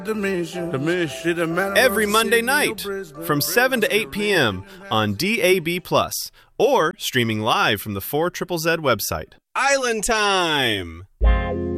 Every Monday night from 7 to 8 p.m. on DAB+, or streaming live from the 4ZZZ website. Island Time!